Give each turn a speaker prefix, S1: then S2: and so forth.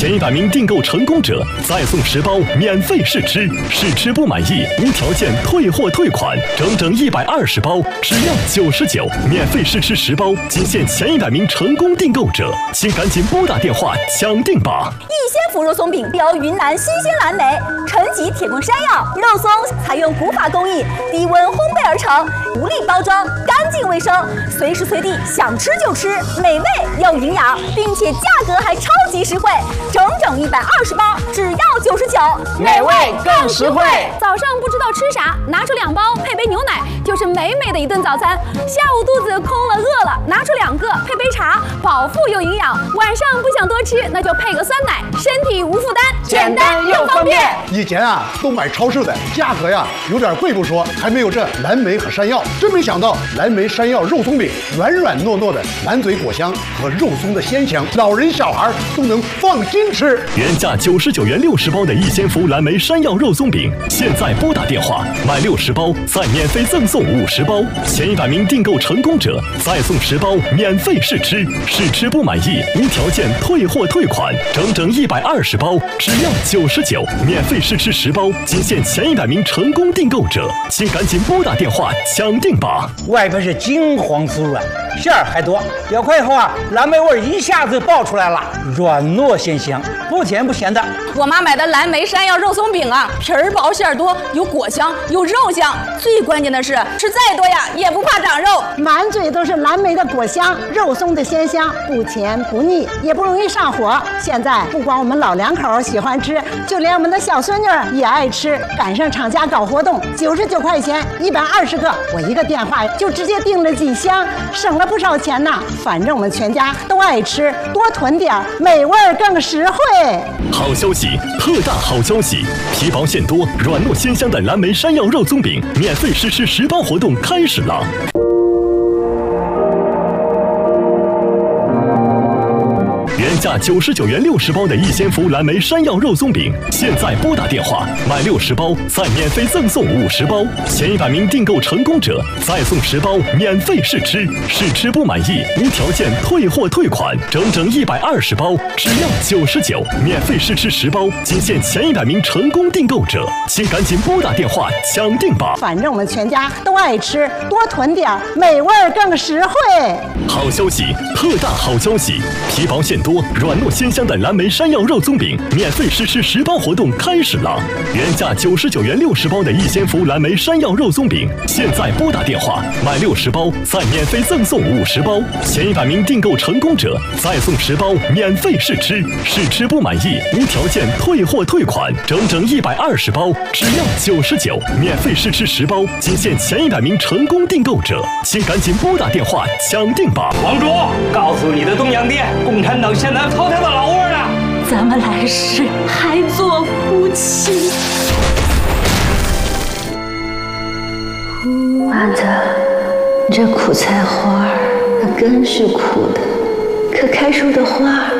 S1: 前100名订购成功者再送10包免费试吃，试吃不满意无条件退货退款，整整120包，只要99，免费试吃10包，仅限前100名成功订购者，请赶紧拨打电话抢定吧！
S2: 逸仙福肉松饼由云南新鲜蓝莓、纯级铁棍山药肉松，采用古法工艺，低温烘焙而成，独立包装，干净卫生，随时随地想吃就吃，美味又营养，并且价格还超级实惠，整整120包，只要99，
S3: 美味更实惠。
S2: 早上不知道吃啥，拿出2包配杯牛奶，就是美美的一顿早餐。下午肚子空了饿了，拿出2个配杯茶，饱腹又营养。晚上不想多吃，那就配个酸奶，身体无负担，
S3: 简单又方便。
S4: 以前啊，都买超市的，价格呀有点贵不说，还没有这蓝莓和山药。真没想到，蓝莓山药肉松饼软软糯糯的，满嘴果香和肉松的鲜香，老人小孩都能放心吃。
S1: 原价99元60包的逸仙福蓝莓山药肉松饼，现在拨打电话买60包，再免费赠送50包，前100名订购成功者再送10包免费试吃，试吃不满意无条件退货退款，整整120包，只要99，免费试吃10包，仅限前100名成功订购者，请赶紧拨打电话抢定吧！
S3: 外边是金黄酥软，馅儿还多，咬开以后啊，蓝莓味一下子爆出来了，软糯鲜香，不甜不咸的。
S5: 我妈买的蓝莓山药肉松饼啊，皮儿薄馅儿多，有果香有肉香，最关键的是吃再多呀也不怕长肉，
S6: 满嘴都是蓝莓的果香，肉松的鲜香，不甜不腻，也不容易上火。现在不光我们老两口喜欢吃，就连我们的小孙女也爱吃。赶上厂家搞活动，99块钱120个，我一个电话就直接订了几箱，省了不少钱呢。反正我们全家都爱吃，多囤点，美味更实惠。
S1: 好消息，特大好消息！皮薄馅多、软糯鲜香的蓝莓山药肉松饼免费试吃10包活动开始了。原价99元60包的逸仙福蓝莓山药肉松饼，现在拨打电话买60包，再免费赠送50包，前100名订购成功者再送10包免费试吃，试吃不满意无条件退货退款，整整120包，只要99，免费试吃10包，仅限前100名成功订购者，请赶紧拨打电话抢定吧！
S6: 反正我们全家都爱吃，多囤点，美味更实惠。
S1: 好消息，特大好消息！皮薄馅多、软糯鲜香的蓝莓山药肉松饼免费试吃10包活动开始了。原价99元60包的逸仙福蓝莓山药肉松饼，现在拨打电话买60包，再免费赠送50包，前100名订购成功者再送10包免费试吃，试吃不满意无条件退货退款，整整120包，只要99，免费试吃10包，仅限前100名成功订购者，请赶紧拨打电话抢定吧！
S7: 王主，告诉你的东洋店，共产党现在淘汰的老窝了，
S5: 咱们来世还做夫妻。
S8: 妈的，这苦菜花儿，它根是苦的，可开出的花儿